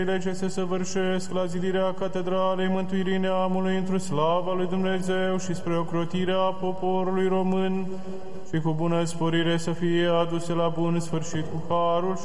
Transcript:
ce se săvârșesc la zidirea Catedralei Mântuirii Neamului într-o slava lui Dumnezeu și spre ocrotirea poporului român și cu bună sporire să fie aduse la bun sfârșit cu harul